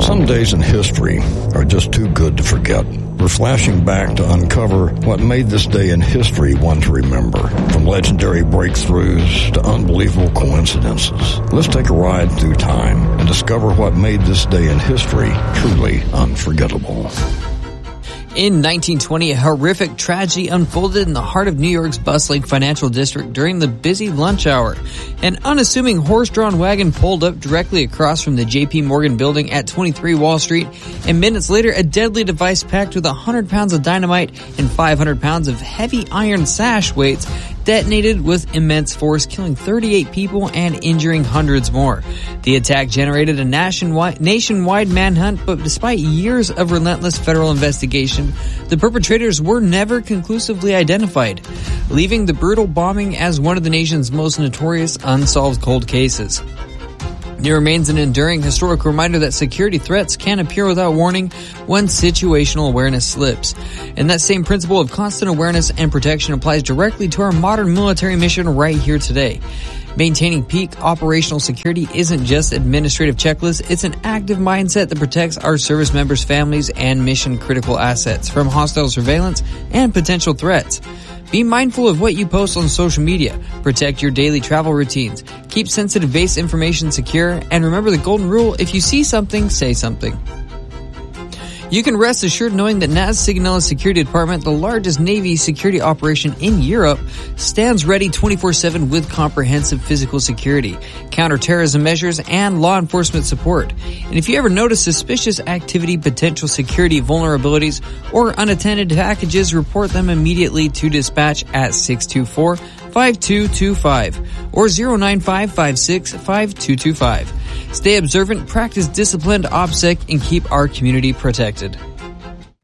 Some days in history are just too good to forget. We're flashing back to uncover what made this day in history one to remember. From legendary breakthroughs to unbelievable coincidences. Let's take a ride through time and discover what made this day in history truly unforgettable. In 1920, a horrific tragedy unfolded in the heart of New York's bustling financial district during the busy lunch hour. An unassuming horse-drawn wagon pulled up directly across from the J.P. Morgan building at 23 Wall Street, and minutes later, a deadly device packed with 100 pounds of dynamite and 500 pounds of heavy iron sash weights detonated with immense force, killing 38 people and injuring hundreds more. The attack generated a nationwide manhunt, but despite years of relentless federal investigation, the perpetrators were never conclusively identified, leaving the brutal bombing as one of the nation's most notorious unsolved cold cases. It remains an enduring historical reminder that security threats can appear without warning when situational awareness slips. And that same principle of constant awareness and protection applies directly to our modern military mission right here today. Maintaining peak operational security isn't just administrative checklists, it's an active mindset that protects our service members' families and mission-critical assets from hostile surveillance and potential threats. Be mindful of what you post on social media, protect your daily travel routines, keep sensitive base information secure, and remember the golden rule: if you see something, say something. You can rest assured knowing that NAS Sigonella Security Department, the largest Navy security operation in Europe, stands ready 24/7 with comprehensive physical security, counterterrorism measures, and law enforcement support. And if you ever notice suspicious activity, potential security vulnerabilities, or unattended packages, report them immediately to dispatch at 624-5225 or 09556-5225. Stay observant, practice disciplined OPSEC, and keep our community protected.